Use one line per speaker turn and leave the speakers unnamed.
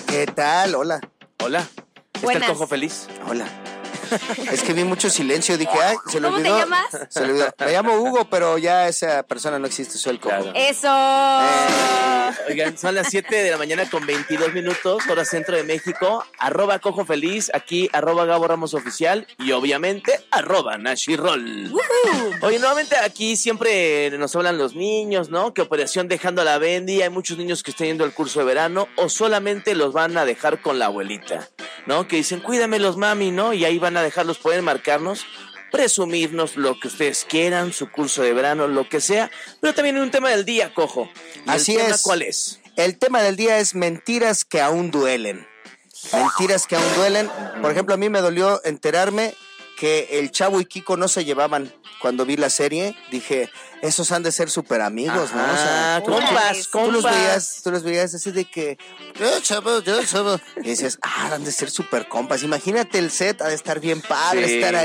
¿Qué tal? Hola.
Hola. ¿Está el Cojo feliz?
Hola. Es que vi mucho silencio, dije, ay, se le olvidó.
¿Cómo te llamas?
Se le olvidó. Me llamo Hugo, pero ya esa persona no existe, soy el Cojo.
Claro.
¡Eso!
Oigan, son las 7 de la mañana con 22 minutos, hora centro de México. @Cojo Feliz, aquí @Gabo Ramos Oficial y obviamente @Nashirol. Oye, nuevamente aquí siempre nos hablan los niños, ¿no? Que operación dejando a la Bendy, hay muchos niños que están yendo al curso de verano o solamente los van a dejar con la abuelita, ¿no? Que dicen, cuídamelos mami, ¿no? Y ahí van a dejarlos, pueden marcarnos, presumirnos lo que ustedes quieran, su curso de verano, lo que sea, pero también hay un tema del día, Cojo. ¿Y
Así
el tema
es.
cuál es?
El tema del día es mentiras que aún duelen. Mentiras que aún duelen. Por ejemplo, a mí me dolió enterarme que el Chavo y Kiko no se llevaban. Cuando vi la serie, dije, esos han de ser súper amigos, ¿no? O sea,
compas.
tú los veías así de que, yo chavo. Y dices, han de ser súper compas. Imagínate el set, ha de estar bien padre,
Sí.
estar ahí.